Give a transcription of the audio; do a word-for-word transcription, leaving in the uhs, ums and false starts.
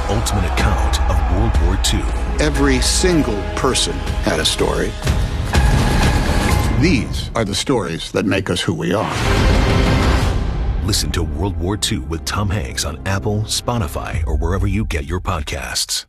ultimate account of World War Two. Every single person had a story. These are the stories that make us who we are. Listen to World War Two with Tom Hanks on Apple, Spotify, or wherever you get your podcasts.